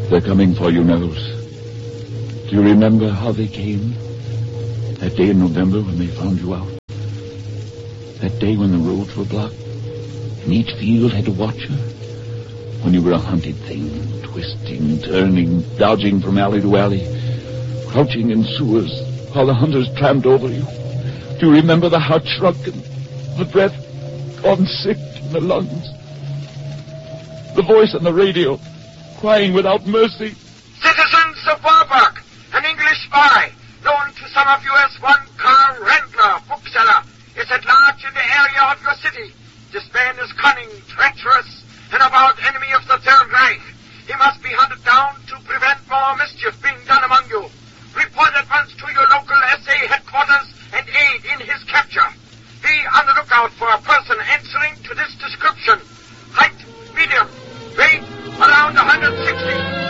They're coming for you, Nels. Do you remember how they came? That day in November when they found you out? That day when the roads were blocked and each field had a watcher? When you were a hunted thing, twisting, turning, dodging from alley to alley, crouching in sewers while the hunters tramped over you? Do you remember the heart shrunken, the breath gone sick in the lungs? The voice on the radio, crying without mercy. Citizens of Warburg, an English spy, known to some of you as one Karl Rendler, bookseller, is at large in the area of your city. This man is cunning, treacherous, and avowed enemy of the Third Reich. He must be hunted down to prevent more mischief being done among you. Report at once to your local SA headquarters and aid in his capture. Be on the lookout for a person answering to this description. Height, medium, weight, around 160.